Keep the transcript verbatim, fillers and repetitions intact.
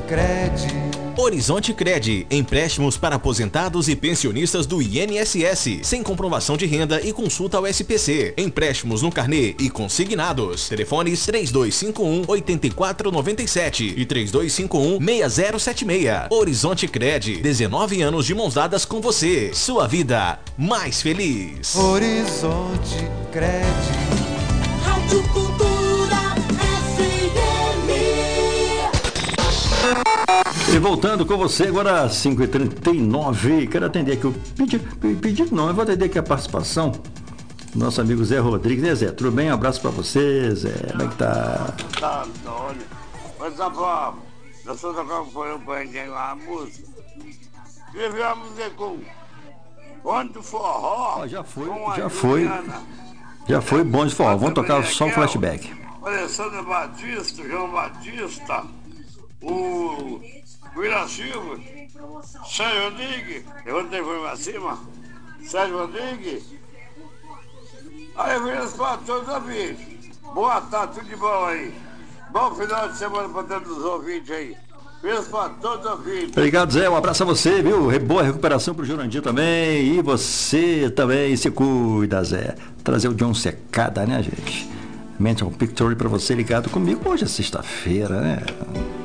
Cred. Horizonte Cred, empréstimos para aposentados e pensionistas do I N S S, sem comprovação de renda e consulta ao S P C. Empréstimos no carnê e consignados. Telefones três dois cinco um, oito quatro nove sete e três dois cinco um, seis zero sete seis. Horizonte Cred, dezenove anos de mãos dadas com você. Sua vida mais feliz. Horizonte Cred. Rádio Cultura F M. E voltando com você agora às cinco e trinta e nove, quero atender aqui o pedido, pedido não, eu vou atender aqui a participação do nosso amigo Zé Rodrigues, né, Zé? Tudo bem? Um abraço pra você, Zé. Como é que tá? Tá, Antônio. Mas, rapaz, nós só tocamos por um banho uma música. E viu a música com Bonde do Forró? Ah, já foi, com a já foi. Juliana. Já foi Bonde do Forró. Vamos tocar só um flashback. Alessandra Batista, João Batista, o Vila Silva, Sérgio Rodrigues, eu não tenho pra cima, Sérgio Rodrigues. Aí eu vi para todos os ouvintes. Boa tarde, tudo de bom aí. Bom final de semana para todos os ouvintes aí. Beijo para todos os ouvintes. Obrigado, Zé. Um abraço a você, viu? Boa recuperação pro Jurandir também. E você também se cuida, Zé. Trazer o John Secada, né, gente? Mental Picture para você ligado comigo. Hoje é sexta-feira, né?